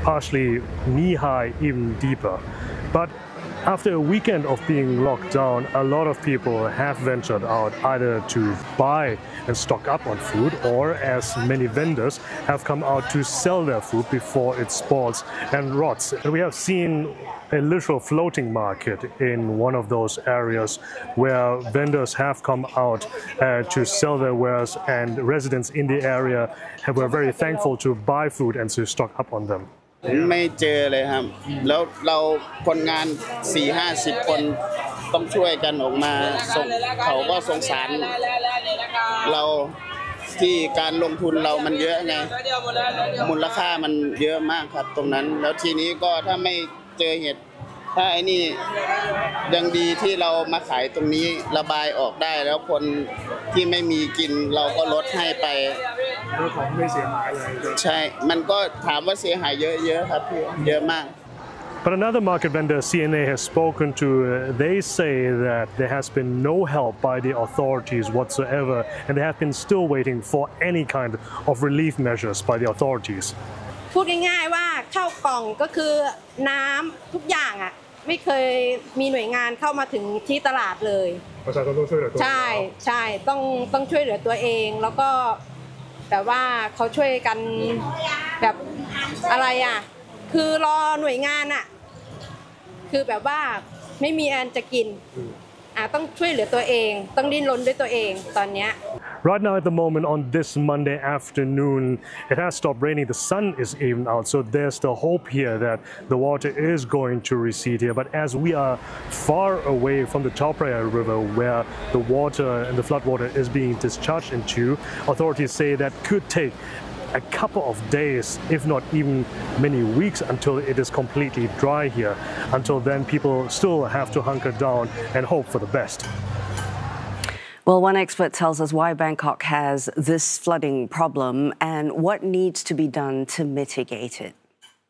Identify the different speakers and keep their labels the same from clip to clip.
Speaker 1: partially knee-high, even deeper. But after a weekend of being locked down, a lot of people have ventured out either to buy and stock up on food, or as many vendors have come out to sell their food before it spoils and rots. And we have seen a literal floating market in one of those areas where vendors have come out to sell their wares, and residents in the area were very thankful to buy food and to stock up on them.
Speaker 2: ไม่เจอเลยครับแล้วเราคนงาน 4-50 คนต้องช่วยกันออกมาส่งเขาก็สงสารเราที่การลงทุนเรามันเยอะไงมูลค่ามันเยอะมากครับตรงนั้นแล้วทีนี้ก็ถ้าไม่เจอเหตุถ้าไอ้นี่ยังดีที่เรามาขายตรงนี้ระบายออกได้แล้วคนที่ไม่มีกินเราก็ลดให้ไปของไม่เสียหายเลยใช่มันก็ถามว่าเสียหายเยอะๆครับพี่เยอะมาก
Speaker 1: But another market vendor CNA has spoken to, they say that there has been no help by the authorities whatsoever, and they have been still waiting for any kind of relief measures by the authorities.
Speaker 3: พูดง่ายๆว่าข้าวกล่องก็คือน้ำทุกอย่างอ่ะไม่เคยมีหน่วยงานเข้ามาถึงที่ตลาดเลยประชาชนต้องช่วยเหลือตัวเองใช่ต้องช่วยเหลือตัวเองแล้วก็แบบว่าเขาช่วยกันแบบอะไรอ่ะคือรอหน่วยงานอ่ะคือแบบว่าไม่มีอันจะกินต้องช่วยเหลือตัวเองต้องดิ้นรนด้วยตัวเองตอนเนี้ย
Speaker 1: Right now at the moment on this Monday afternoon, it has stopped raining. The sun is even out, so there's the hope here that the water is going to recede here. But as we are far away from the Chao Phraya River, where the water and the floodwater is being discharged into, authorities say that could take a couple of days, if not even many weeks, until it is completely dry here. Until then, people still have to hunker down and hope for the best.
Speaker 4: Well, one expert tells us why Bangkok has this flooding problem and what needs to be done to mitigate it.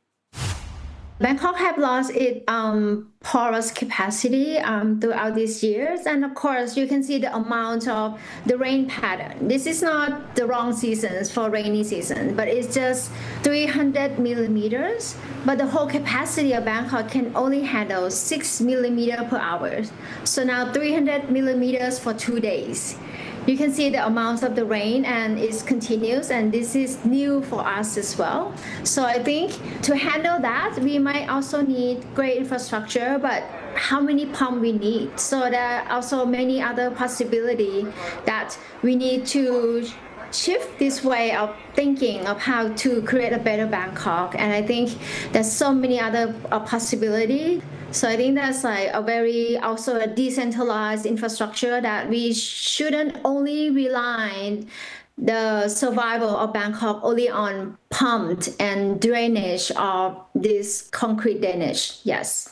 Speaker 5: Bangkok have lost its porous capacity throughout these years. And of course, you can see the amount of the rain pattern. This is not the wrong seasons for rainy season, but it's just 300 millimeters. But the whole capacity of Bangkok can only handle 6 millimeters per hour. So now 300 millimeters for 2 days. You can see the amounts of the rain and it continues, and this is new for us as well. So I think to handle that, we might also need great infrastructure, but how many pumps we need? So there are also many other possibilities that we need to shift this way of thinking of how to create a better Bangkok. And I think there's so many other possibilities. So I think that's like also a decentralized infrastructure that we shouldn't only rely the survival of Bangkok only on pumped and drainage of this concrete drainage. Yes.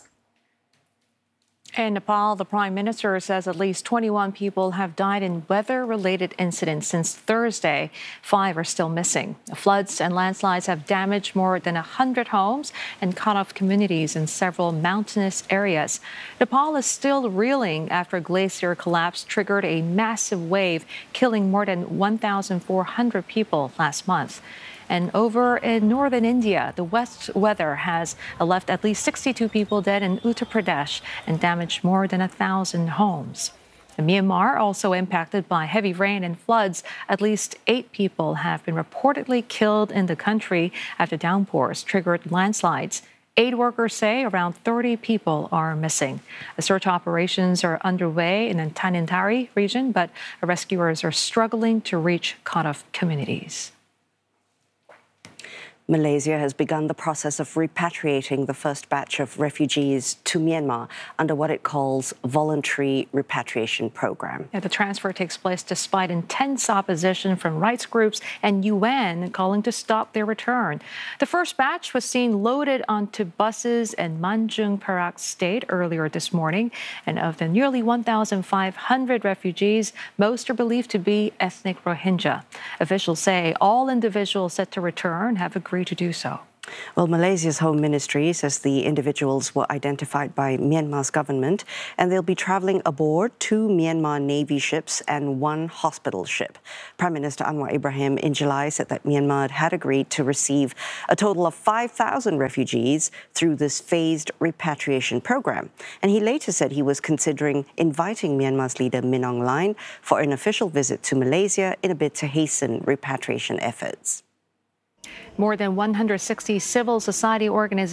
Speaker 6: In Nepal, the Prime Minister says at least 21 people have died in weather-related incidents since Thursday. 5 are still missing. Floods and landslides have damaged more than 100 homes and cut off communities in several mountainous areas. Nepal is still reeling after a glacier collapse triggered a massive wave, killing more than 1,400 people last month. And over in northern India, the west weather has left at least 62 people dead in Uttar Pradesh and damaged more than 1,000 homes. In Myanmar, also impacted by heavy rain and floods, at least 8 people have been reportedly killed in the country after downpours triggered landslides. Aid workers say around 30 people are missing. Search operations are underway in the Tanintari region, but rescuers are struggling to reach cut-off communities.
Speaker 4: Malaysia has begun the process of repatriating the first batch of refugees to Myanmar under what it calls voluntary repatriation program.
Speaker 6: The transfer takes place despite intense opposition from rights groups and UN calling to stop their return. The first batch was seen loaded onto buses in Manjung Perak State earlier this morning. And of the nearly 1,500 refugees, most are believed to be ethnic Rohingya. Officials say all individuals set to return have agreed to do so.
Speaker 4: Well, Malaysia's Home Ministry says the individuals were identified by Myanmar's government and they'll be travelling aboard 2 Myanmar Navy ships and 1 hospital ship. Prime Minister Anwar Ibrahim in July said that Myanmar had agreed to receive a total of 5,000 refugees through this phased repatriation program. And he later said he was considering inviting Myanmar's leader Min Aung Hlaing for an official visit to Malaysia in a bid to hasten repatriation efforts.
Speaker 6: More than 160 civil society organizations